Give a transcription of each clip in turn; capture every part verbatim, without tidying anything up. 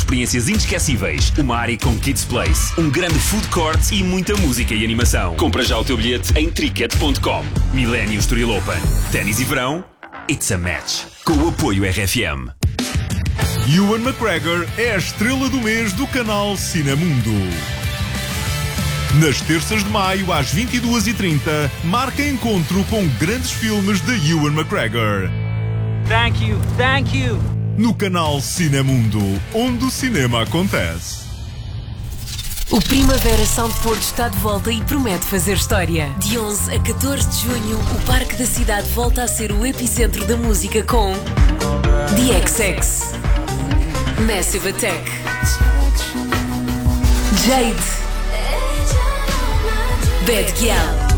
experiências inesquecíveis, uma área com Kids Place, um grande food court e muita música e animação. Compra já o teu bilhete em tricket ponto com. Millennium Estoril Open. Ténis e verão, it's a match. Com o apoio R F M. Ewan McGregor é a estrela do mês do canal Cinemundo. Nas terças de maio, às vinte e duas e trinta, marca encontro com grandes filmes de Ewan McGregor. Thank you, thank you. No canal Cinemundo, onde o cinema acontece. O Primavera Sound Porto está de volta e promete fazer história. De onze a catorze de junho, o Parque da Cidade volta a ser o epicentro da música com The X X, Massive Attack, Jade, Bad Gyal,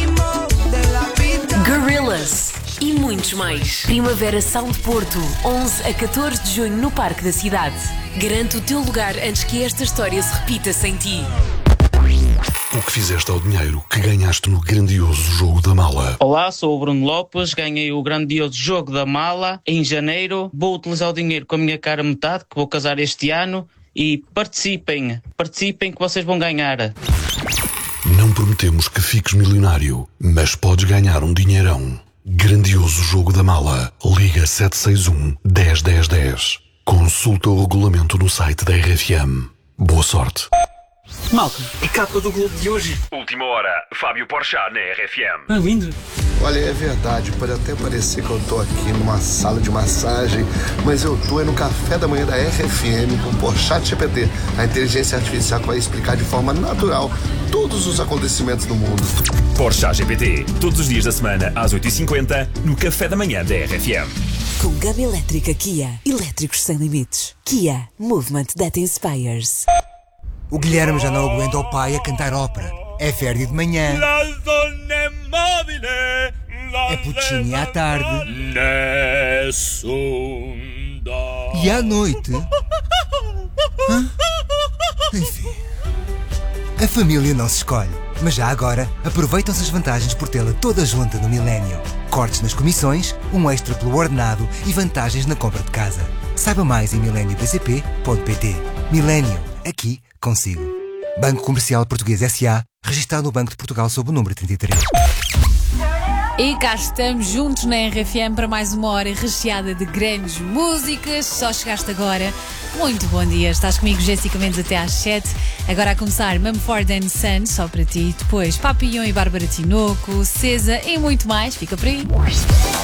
Gorillaz e muitos mais. Primavera Sound Porto, onze a catorze de junho no Parque da Cidade. Garante o teu lugar antes que esta história se repita sem ti. O que fizeste ao dinheiro que ganhaste no grandioso jogo da mala? Olá, sou o Bruno Lopes, ganhei o grandioso jogo da mala em janeiro. Vou utilizar o dinheiro com a minha cara metade, que vou casar este ano. E participem, participem que vocês vão ganhar. Não prometemos que fiques milionário, mas podes ganhar um dinheirão. Grandioso jogo da mala. Liga sete seis um, dez, dez, dez. Consulta o regulamento no site da R F M. Boa sorte. Malta, é capa do Globo de hoje. Última hora, Fábio Porchat na R F M. Ah, lindo. Olha, é verdade, pode até parecer que eu tô aqui numa sala de massagem, mas eu tô é no café da manhã da R F M com o Porchat G P T, a inteligência artificial que vai explicar de forma natural todos os acontecimentos do mundo. Porchat G P T, todos os dias da semana às oito e cinquenta no café da manhã da R F M. Com gama elétrica Kia, elétricos sem limites. Kia, movement that inspires. O Guilherme já não aguenta o pai a cantar ópera. É Verdi de manhã. É Puccini à tarde. E à noite. Hã? Enfim. A família não se escolhe. Mas já agora, aproveitam-se as vantagens por tê-la toda junta no Millennium. Cortes nas comissões, um extra pelo ordenado e vantagens na compra de casa. Saiba mais em millennium b c p ponto p t. Millennium, aqui consigo. Banco Comercial Português S A, registado no Banco de Portugal sob o número trinta e três. E cá estamos juntos na R F M para mais uma hora recheada de grandes músicas. Só chegaste agora. Muito bom dia. Estás comigo, Jéssica Mendes, até às sete. Agora a começar Mumford and Sons, só para ti. Depois Papillon e Bárbara Tinoco, Cesa e muito mais. Fica por aí.